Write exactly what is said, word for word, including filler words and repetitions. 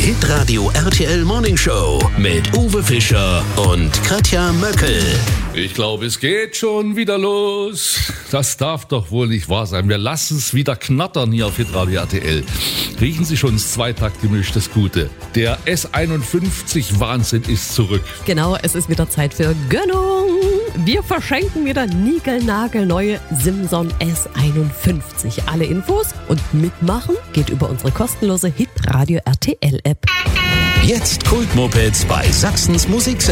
Hitradio R T L Morning Show mit Uwe Fischer und Katja Möckel. Ich glaube, es geht schon wieder los. Das darf doch wohl nicht wahr sein. Wir lassen es wieder knattern hier auf Hitradio R T L. Riechen Sie schon das Zweitaktgemisch, das Gute. Der S einundfünfzig Wahnsinn ist zurück. Genau, es ist wieder Zeit für Gönnung. Wir verschenken wieder niegelnagelneue Simson S einundfünfzig. Alle Infos und mitmachen geht über unsere kostenlose Hitradio R T L App. Jetzt Kultmopeds bei Sachsens Musik.